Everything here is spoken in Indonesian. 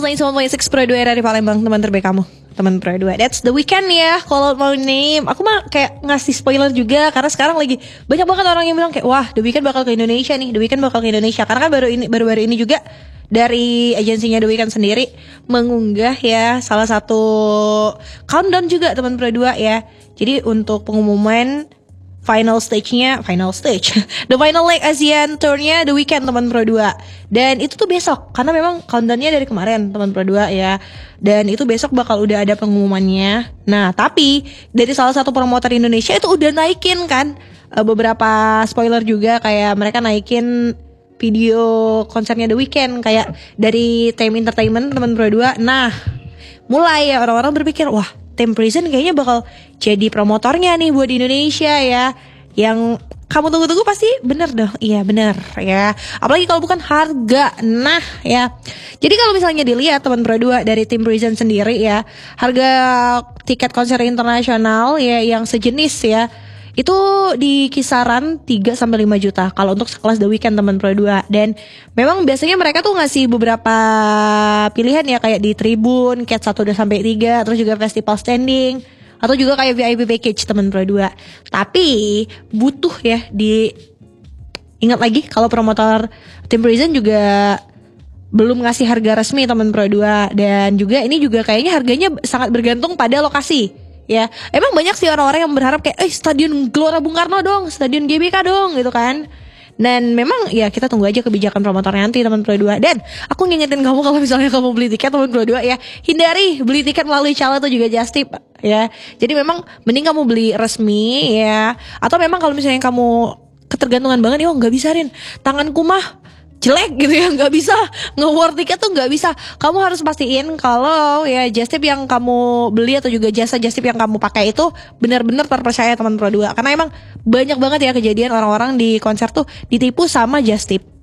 101.6 Pro 2 dari Palembang, teman terbaik kamu, teman Pro 2. That's The Weeknd ya. Kalau mau name, aku mah kayak ngasih spoiler juga karena sekarang lagi banyak banget orang yang bilang kayak wah The Weeknd bakal ke Indonesia nih, The Weeknd bakal ke Indonesia. Karena kan baru-baru ini juga dari agensinya The Weeknd sendiri mengunggah ya salah satu countdown juga teman Pro 2 ya. Jadi untuk pengumuman final stage The final leg ASEAN Tour-nya The Weeknd teman Pro 2. Dan itu tuh besok karena memang countdown-nya dari kemarin teman Pro 2 ya. Dan itu besok bakal udah ada pengumumannya. Nah, tapi dari salah satu promotor Indonesia itu udah naikin kan beberapa spoiler juga, kayak mereka naikin video konsernya The Weeknd kayak dari Time Entertainment teman Pro 2. Nah, mulai ya orang-orang berpikir wah Time Prison kayaknya bakal jadi promotornya nih buat di Indonesia ya. Yang kamu tunggu-tunggu pasti bener dong. Iya bener ya. Apalagi kalau bukan harga. Nah ya. Jadi kalau misalnya dilihat teman Pro 2 dari Time Prison sendiri ya, harga tiket konser internasional ya yang sejenis ya, itu di kisaran 3-5 juta kalau untuk sekelas The Weeknd teman Pro 2. Dan memang biasanya mereka tuh ngasih beberapa pilihan ya, kayak di Tribun, Cat 1-3, terus juga festival standing, atau juga kayak VIP package teman Pro 2. Tapi butuh ya ingat lagi kalau promotor Time Prison juga belum ngasih harga resmi teman Pro 2. Dan juga ini juga kayaknya harganya sangat bergantung pada lokasi. Ya, emang banyak sih orang-orang yang berharap kayak stadion Gelora Bung Karno dong, stadion GBK dong gitu kan. Dan memang ya kita tunggu aja kebijakan promotor nanti teman Pro 2. Dan aku ngingetin kamu kalau misalnya kamu beli tiket teman Pro 2 ya, hindari beli tiket melalui Cala atau juga Just Tip ya. Jadi memang mending kamu beli resmi ya. Atau memang kalau misalnya kamu ketergantungan banget, nggak bisa Rin, tanganku mah jelek gitu ya, nggak bisa nge-war tiket tuh nggak bisa. Kamu harus pastiin kalau ya Just Tip yang kamu beli atau juga jasa Just Tip yang kamu pakai itu benar-benar terpercaya teman Pro 2. Karena emang banyak banget ya kejadian orang-orang di konser tuh ditipu sama Just Tip.